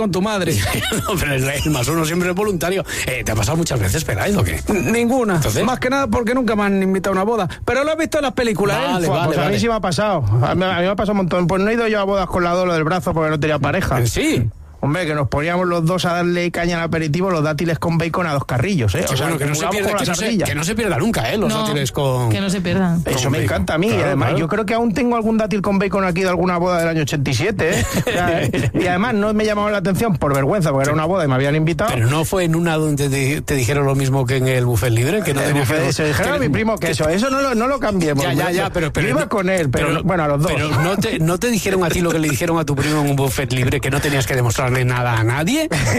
con tu madre. No, pero el +1 siempre es voluntario. ¿Te ha pasado muchas veces, Peláez, o qué? Ninguna. ¿Entonces? Más que nada porque nunca me han invitado a una boda. Pero lo he visto en las películas, Vale, ¿eh? vale. A mí sí me ha pasado. A mí me ha pasado un montón. Pues no he ido yo a bodas con la Dolo del brazo porque no tenía pareja. Sí. Hombre, que nos poníamos los dos a darle caña al aperitivo, los dátiles con bacon a 2 carrillos, ¿eh? O sea, que no se pierda, que no se pierda nunca, los dátiles con... Que no se pierdan. Eso me encanta a mí. Claro, Además, claro. yo creo que aún tengo algún dátil con bacon aquí de alguna boda del año 87, ¿eh? O sea, y además no me llamaban la atención por vergüenza, porque era una boda y me habían invitado. Pero no fue en una donde te dijeron lo mismo que en el buffet libre, que no tenías que... Se dijeron a mi primo que eso no lo cambiemos. Ya, pero yo iba con él, pero bueno, a los dos. Pero no te dijeron a ti lo que le dijeron a tu primo en un buffet libre, que no tenías que demostrarle nada a nadie.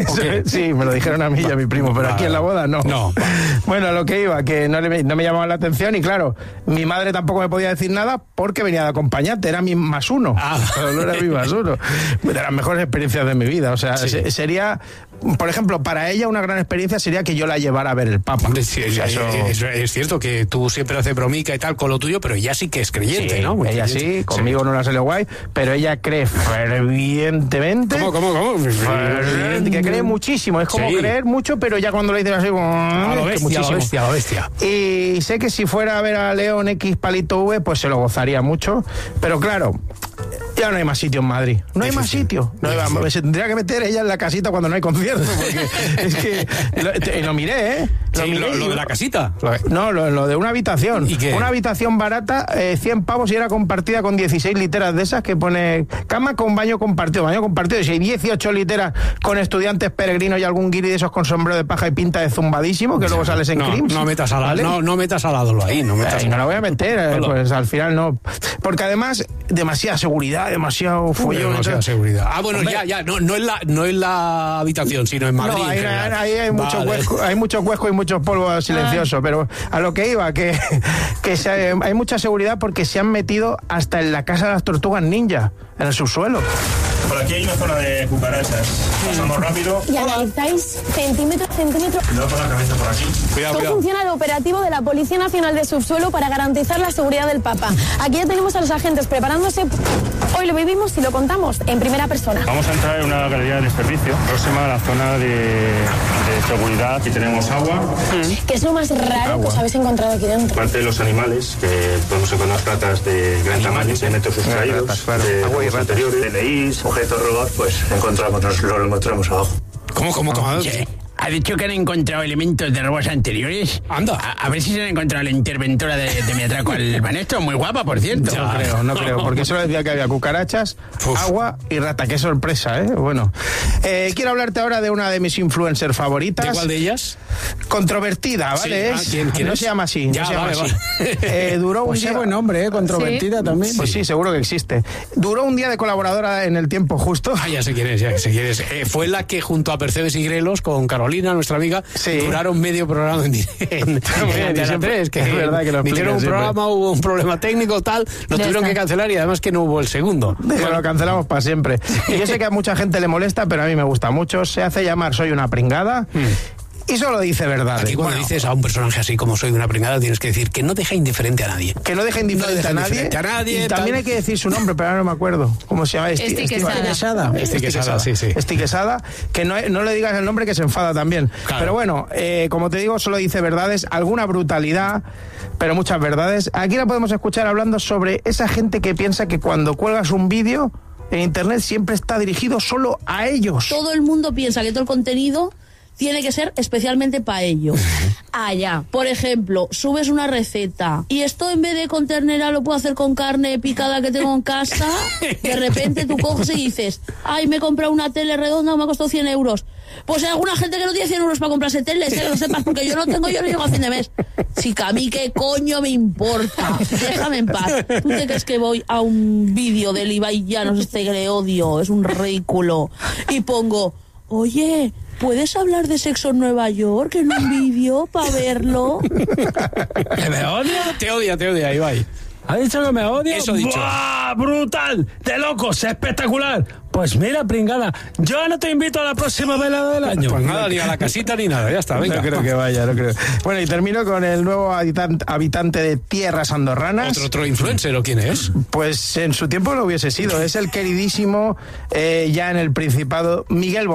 Sí, me lo dijeron a mí y a mi primo, pero aquí en la boda no. Bueno, a lo que iba, que no me llamaban la atención y claro, mi madre tampoco me podía decir nada porque venía de acompañante, era mi +1. Pero no era mi +1. De las mejores experiencias de mi vida, o sea, sería... Por ejemplo, para ella una gran experiencia sería que yo la llevara a ver el Papa. Sí, es cierto que tú siempre haces bromica y tal con lo tuyo, pero ella sí que es creyente, sí, ¿no? Ella sí, conmigo no la salió guay, pero ella cree fervientemente. ¿Cómo? Que cree muchísimo, es como creer mucho, pero ya cuando le dices así, a lo bestia. Y sé que si fuera a ver a León X Palito V, pues se lo gozaría mucho, pero claro, ya no hay más sitio en Madrid. No hay más sitio. Se tendría que meter ella en la casita cuando no hay concierto. Porque es que lo miré, ¿eh? Lo de la casita. No, lo de una habitación. ¿Y qué? Una habitación barata, 100 pavos y era compartida con 16 literas de esas que pone cama con baño compartido. Y si hay 18 literas con estudiantes peregrinos y algún guiri de esos con sombrero de paja y pinta de zumbadísimo, que luego sales en Crims. No metas al lado, ¿vale? no metas al lado ahí. No la voy a meter, pues al final no. Porque además, demasiada seguridad, demasiado follón. Demasiada seguridad. Bueno, hombre, ya. No en la habitación, sino en Madrid. No, ahí hay mucho huesco y mucho polvo silencioso, pero a lo que iba, que hay mucha seguridad porque se han metido hasta en la casa de las tortugas ninja, en el subsuelo. Por aquí hay una zona de cucarachas. Pasamos rápido. Y analizáis centímetro. Cuidado con la cabeza por aquí. ¿Cómo funciona el operativo de la Policía Nacional de Subsuelo para garantizar la seguridad del Papa? Aquí ya tenemos a los agentes preparándose. Hoy lo vivimos y lo contamos en primera persona. Vamos a entrar en una galería de desperdicio próxima a la zona de seguridad. Aquí tenemos agua. ¿Qué es lo más raro que os habéis encontrado aquí dentro? Parte de los animales, que podemos encontrar ratas de gran tamaño, sedimentos sustraídos, de aguas anteriores, DNIs, objetos robados, pues lo encontramos abajo. ¿Cómo? ¿Ha dicho que han encontrado elementos de robos anteriores? Anda. A ver si se han encontrado la interventora de mi atraco al Banesto. Muy guapa, por cierto. No creo, porque solo decía que había cucarachas, agua y rata. Qué sorpresa, ¿eh? Bueno. Quiero hablarte ahora de una de mis influencers favoritas. ¿De cuál de ellas? Controvertida, ¿vale? Sí. ¿Quién no es? se llama así. Ya, no se llama vale. así. Duró un día... buen nombre, controvertida también. Pues sí, seguro que existe. Duró un día de colaboradora en El Tiempo Justo. Ya sé quién es. Fue la que junto a Percebes y Grelos, con Carolina, nuestra amiga, duraron medio programa en Antena 3, que es verdad que lo hicieron un siempre. programa, hubo un problema técnico, tal, lo tuvieron que cancelar y además que no hubo el segundo. Lo cancelamos para siempre. Y yo sé que a mucha gente le molesta, pero a mí me gusta mucho. Se hace llamar Soy una pringada. Y solo dice verdad. Aquí cuando dices a un personaje así como Soy una pringada, tienes que decir que no deja indiferente a nadie. Que no deja indiferente a nadie. Y también hay que decir su nombre, pero ahora no me acuerdo. ¿Cómo se llama? Esti Quesada. Esti Quesada. Que no le digas el nombre, que se enfada también. Claro. Pero bueno, como te digo, solo dice verdades, alguna brutalidad, pero muchas verdades. Aquí la podemos escuchar hablando sobre esa gente que piensa que cuando cuelgas un vídeo en internet siempre está dirigido solo a ellos. Todo el mundo piensa que todo el contenido tiene que ser especialmente para ellos. Allá. Por ejemplo, subes una receta y esto en vez de con ternera lo puedo hacer con carne picada que tengo en casa. De repente tú coges y dices, ay, me he comprado una tele redonda, me ha costado 100 euros. Pues hay alguna gente que no tiene 100 euros para comprarse teles, que lo sepas, porque yo no llego a fin de mes. Sí, que a mí qué coño me importa. Déjame en paz. ¿Tú te crees que voy a un vídeo del Ibai Llanos, este que le odio? Es un ridículo. Y pongo, oye, ¿puedes hablar de sexo en Nueva York en un vídeo para verlo? ¿Que me odia? Te odia, Ibai. ¿Ha dicho que me odia? Eso ha dicho. ¡Buah, brutal! ¡De locos! ¡Espectacular! Pues mira, pringada, yo no te invito a la próxima velada del año. Pues nada, ni a la casita ni nada, ya está, venga. No creo que vaya, no creo. Bueno, y termino con el nuevo habitante de tierras andorranas. ¿Otro influencer o quién es? Pues en su tiempo lo hubiese sido. Es el queridísimo, ya en el Principado, Miguel